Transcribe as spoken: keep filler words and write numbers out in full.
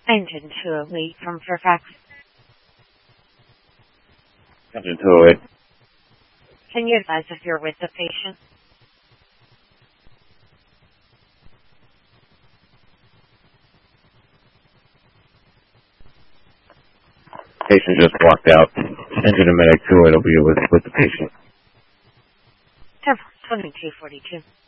Engine two oh eight from Fairfax. Engine two oh eight. Can you advise if you're with the patient? Patient just walked out. Engine and medic two oh eight will be with, with the patient. twenty-two forty-two.